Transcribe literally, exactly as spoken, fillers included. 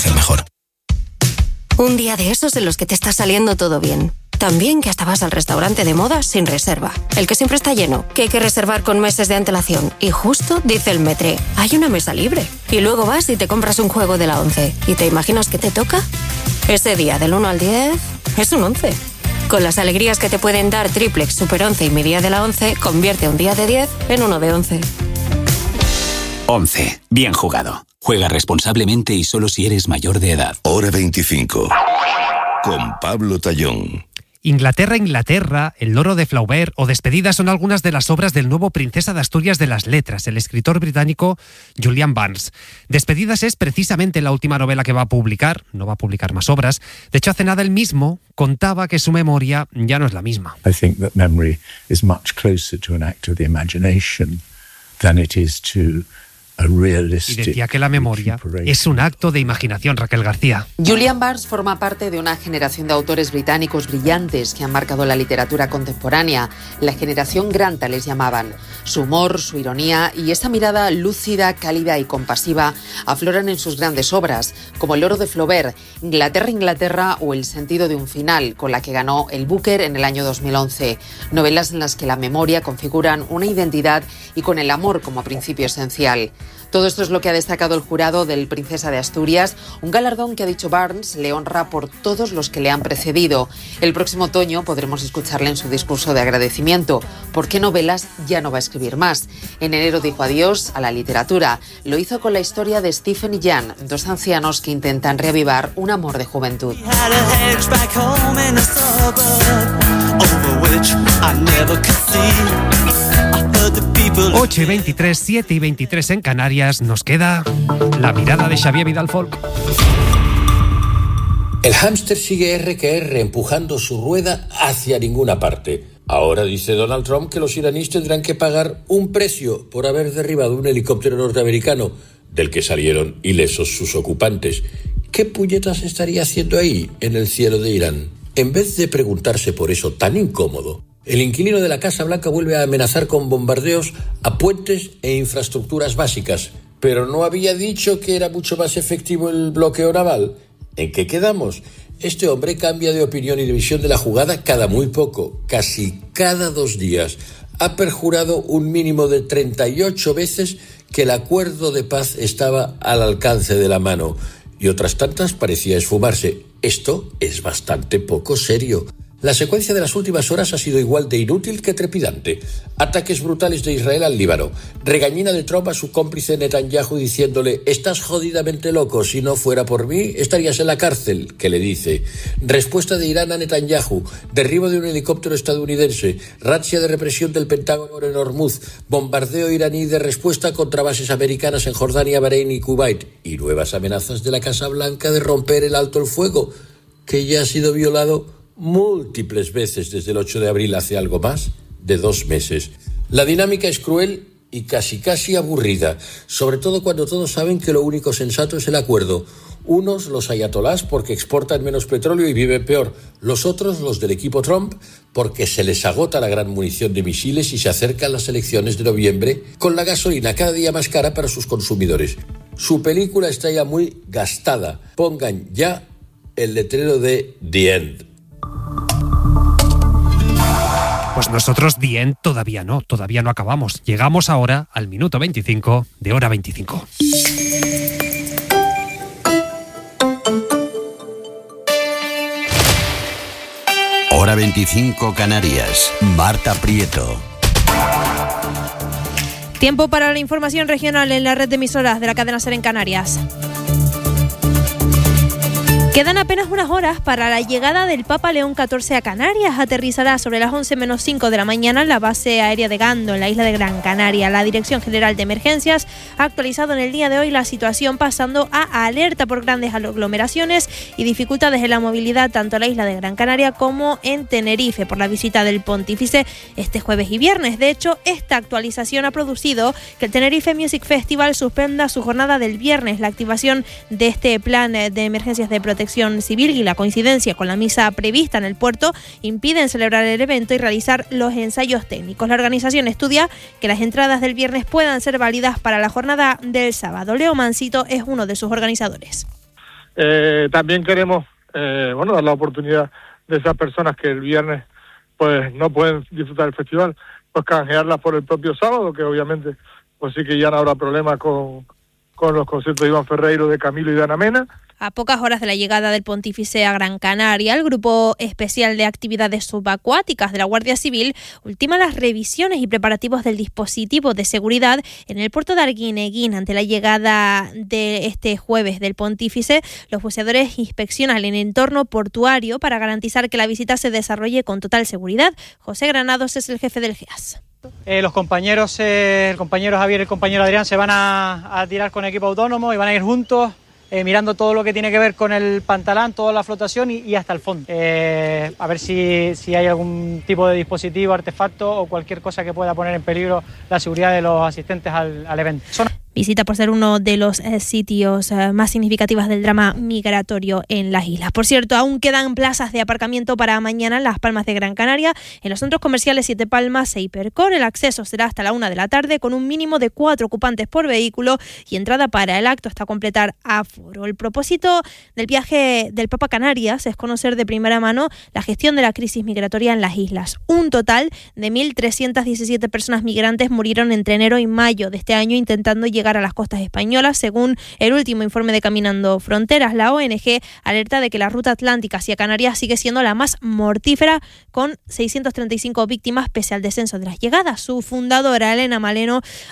viaje el mejor. Un día de esos en los que te está saliendo todo bien. También que hasta vas al restaurante de moda sin reserva. El que siempre está lleno, que hay que reservar con meses de antelación. Y justo dice el metre, hay una mesa libre. Y luego vas y te compras un juego de la once. ¿Y te imaginas que te toca? Ese día del uno al diez es un once. Con las alegrías que te pueden dar Triplex, Super once y mi día de la once, convierte un día de diez en uno de once. once. Bien jugado. Juega responsablemente y solo si eres mayor de edad. Hora veinticinco. Con Pablo Tallón. Inglaterra, Inglaterra, El loro de Flaubert o Despedida son algunas de las obras del nuevo Princesa de Asturias de las Letras, el escritor británico Julian Barnes. Despedidas es precisamente la última novela que va a publicar, no va a publicar más obras. De hecho, hace nada él mismo contaba que su memoria ya no es la misma. I think that memory is much closer to an act of the imagination than it is to Y decía que la memoria es un acto de imaginación, Raquel García. Julian Barnes forma parte de una generación de autores británicos brillantes que han marcado la literatura contemporánea. La generación Granta les llamaban. Su humor, su ironía y esa mirada lúcida, cálida y compasiva afloran en sus grandes obras, como El loro de Flaubert, Inglaterra, Inglaterra o El sentido de un final, con la que ganó el Booker en el año dos mil once. Novelas en las que la memoria configuran una identidad y con el amor como principio esencial. Todo esto es lo que ha destacado el jurado del Princesa de Asturias, un galardón que, ha dicho Barnes, le honra por todos los que le han precedido. El próximo otoño podremos escucharle en su discurso de agradecimiento. ¿Por qué novelas ya no va a escribir más? En enero dijo adiós a la literatura. Lo hizo con la historia de Stephen y Jan, dos ancianos que intentan reavivar un amor de juventud. ocho y veintitrés, siete y veintitrés en Canarias. Nos queda la mirada de Xavier Vidal Folk. El hámster sigue erre que erre empujando su rueda hacia ninguna parte. Ahora dice Donald Trump que los iraníes tendrán que pagar un precio por haber derribado un helicóptero norteamericano del que salieron ilesos sus ocupantes. ¿Qué puñetas estaría haciendo ahí, en el cielo de Irán? En vez de preguntarse por eso tan incómodo, el inquilino de la Casa Blanca vuelve a amenazar con bombardeos a puentes e infraestructuras básicas. Pero ¿no había dicho que era mucho más efectivo el bloqueo naval? ¿En qué quedamos? Este hombre cambia de opinión y de visión de la jugada cada muy poco, casi cada dos días. Ha perjurado un mínimo de treinta y ocho veces que el acuerdo de paz estaba al alcance de la mano. Y otras tantas parecía esfumarse. Esto es bastante poco serio. La secuencia de las últimas horas ha sido igual de inútil que trepidante. Ataques brutales de Israel al Líbano. Regañina de Trump a su cómplice Netanyahu diciéndole: estás jodidamente loco, si no fuera por mí estarías en la cárcel, que le dice. Respuesta de Irán a Netanyahu. Derribo de un helicóptero estadounidense. Razzia de represión del Pentágono en Hormuz. Bombardeo iraní de respuesta contra bases americanas en Jordania, Bahrein y Kuwait. Y nuevas amenazas de la Casa Blanca de romper el alto el fuego, que ya ha sido violado múltiples veces desde el ocho de abril, hace algo más de dos meses. La dinámica es cruel y casi casi aburrida, sobre todo cuando todos saben que lo único sensato es el acuerdo. Unos, los ayatolás, porque exportan menos petróleo y viven peor. Los otros, los del equipo Trump, porque se les agota la gran munición de misiles y se acercan las elecciones de noviembre con la gasolina cada día más cara para sus consumidores. Su película está ya muy gastada. Pongan ya el letrero de The End. Pues nosotros bien todavía no, todavía no acabamos. Llegamos ahora al minuto veinticinco de Hora veinticinco. Hora veinticinco Canarias. Marta Prieto. Tiempo para la información regional en la red de emisoras de la cadena SER en Canarias. Quedan apenas unas horas para la llegada del Papa León catorce a Canarias. Aterrizará sobre las once menos cinco de la mañana en la base aérea de Gando, en la isla de Gran Canaria. La Dirección General de Emergencias ha actualizado en el día de hoy la situación, pasando a alerta por grandes aglomeraciones y dificultades en la movilidad tanto en la isla de Gran Canaria como en Tenerife por la visita del Pontífice este jueves y viernes. De hecho, esta actualización ha producido que el Tenerife Music Festival suspenda su jornada del viernes. La activación de este plan de emergencias de protección civil y la coincidencia con la misa prevista en el puerto impiden celebrar el evento y realizar los ensayos técnicos. La organización estudia que las entradas del viernes puedan ser válidas para la jornada del sábado. Leo Mancito es uno de sus organizadores. Eh, también queremos, eh, bueno, dar la oportunidad de esas personas que el viernes pues no pueden disfrutar del festival, pues canjearlas por el propio sábado, que obviamente pues sí que ya no habrá problema con, con los conciertos de Iván Ferreiro, de Camilo y de Ana Mena. A pocas horas de la llegada del Pontífice a Gran Canaria, el Grupo Especial de Actividades Subacuáticas de la Guardia Civil ultima las revisiones y preparativos del dispositivo de seguridad en el puerto de Arguineguín. Ante la llegada de este jueves del Pontífice, los buceadores inspeccionan el entorno portuario para garantizar que la visita se desarrolle con total seguridad. José Granados es el jefe del G E A S. Eh, los compañeros, eh, el compañero Javier y el compañero Adrián se van a, a tirar con equipo autónomo y van a ir juntos. Eh, mirando todo lo que tiene que ver con el pantalán, toda la flotación y, y hasta el fondo. Eh, a ver si, si hay algún tipo de dispositivo, artefacto o cualquier cosa que pueda poner en peligro la seguridad de los asistentes al, al evento. Son... Visita por ser uno de los eh, sitios eh, más significativos del drama migratorio en las islas. Por cierto, aún quedan plazas de aparcamiento para mañana en Las Palmas de Gran Canaria. En los centros comerciales Siete Palmas e Hipercor, el acceso será hasta la una de la tarde con un mínimo de cuatro ocupantes por vehículo y entrada para el acto hasta completar aforo. El propósito del viaje del Papa Canarias es conocer de primera mano la gestión de la crisis migratoria en las islas. Un total de mil trescientas diecisiete personas migrantes murieron entre enero y mayo de este año intentando llegar llegar a las costas españolas. Según el último informe de Caminando Fronteras, la O N G alerta de que la ruta atlántica hacia Canarias sigue siendo la más mortífera, con seiscientas treinta y cinco víctimas pese al descenso de las llegadas. Su fundadora, Elena Maleno,